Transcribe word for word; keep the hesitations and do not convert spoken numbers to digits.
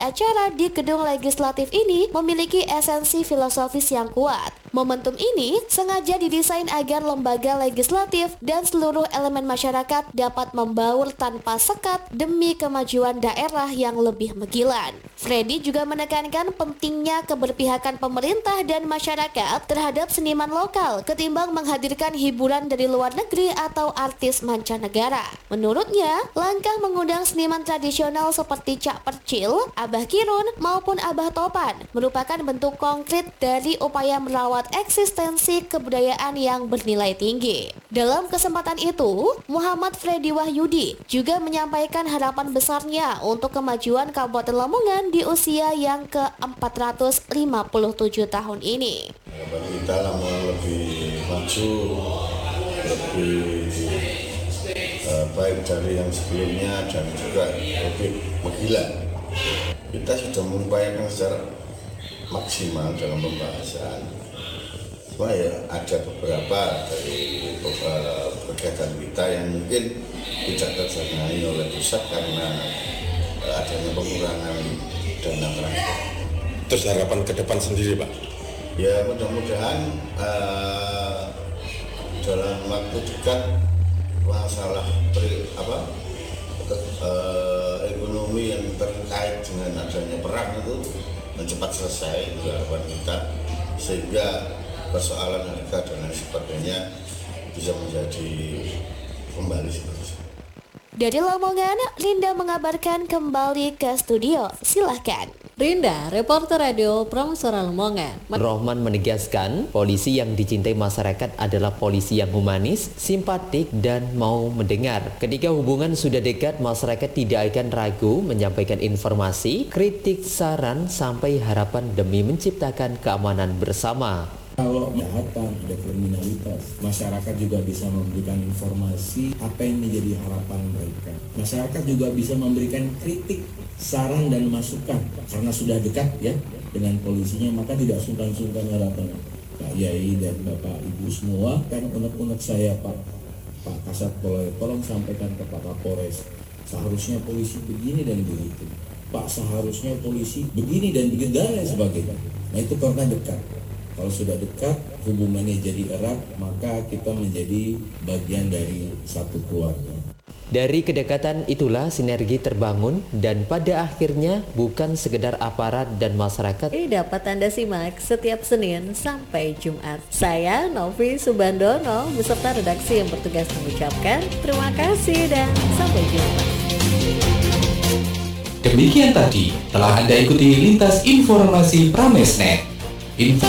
Acara di gedung legislatif ini memiliki esensi filosofis yang kuat. Momentum ini sengaja didesain agar lembaga legislatif dan seluruh elemen masyarakat dapat membaur tanpa sekat demi kemajuan daerah yang lebih menggilan. Freddy juga menekankan pentingnya keberpihakan pemerintah dan masyarakat terhadap seniman lokal ketimbang menghadirkan hiburan dari luar negeri atau artis mancanegara. Menurutnya, langkah mengundang seniman tradisional seperti Cak Percil, Abah Kirun maupun Abah Topan merupakan bentuk konkret dari upaya merawat eksistensi kebudayaan yang bernilai tinggi. Dalam kesempatan itu, Muhammad Freddy Wahyudi juga menyampaikan harapan besarnya untuk kemajuan Kabupaten Lamongan di usia yang ke empat ratus lima puluh tujuh tahun ini. Harapan kita Lamongan lebih maju, lebih uh, baik dari yang sebelumnya dan juga lebih menggilan. Kita sudah mengupayakan secara maksimal dalam pembahasan. Cuma ya ada beberapa dari beberapa kegiatan kita yang mungkin tidak terjangkau oleh pusat karena adanya pengurangan dana transport. Terus harapan ke depan sendiri, Pak? Ya mudah-mudahan uh, dalam waktu dekat masalah peri, apa uh, ekonomi yang terkait dengan adanya perang itu cepat selesai, itu harapan kita, sehingga persoalan harga dan lain sebagainya bisa menjadi kembali seperti. Dari Lamongan, Rinda mengabarkan kembali ke studio. Silahkan. Rinda, reporter radio Prameswara Lamongan. Rohman menegaskan, polisi yang dicintai masyarakat adalah polisi yang humanis, simpatik, dan mau mendengar. Ketika hubungan sudah dekat, masyarakat tidak akan ragu menyampaikan informasi, kritik, saran, sampai harapan demi menciptakan keamanan bersama. Kalau kejahatan, ada kriminalitas, masyarakat juga bisa memberikan informasi apa yang menjadi harapan mereka. Masyarakat juga bisa memberikan kritik, saran dan masukan karena sudah dekat ya dengan polisinya, maka tidak sungkan-sungkan harapan Pak Yai dan Bapak Ibu semua. Kan unek-unek saya Pak Pak Kasat Pol, tolong sampaikan ke Pak Kapolres, seharusnya polisi begini dan begitu. Pak, seharusnya polisi begini dan begitu dan lain sebagainya. Nah itu karena dekat. Kalau sudah dekat, hubungannya jadi erat, maka kita menjadi bagian dari satu keluarga. Dari kedekatan itulah sinergi terbangun dan pada akhirnya bukan sekedar aparat dan masyarakat. Ini dapat Anda simak setiap Senin sampai Jumat. Saya Novi Subandono beserta redaksi yang bertugas mengucapkan terima kasih dan sampai jumpa. Demikian tadi telah Anda ikuti lintas informasi Pramesnet. Info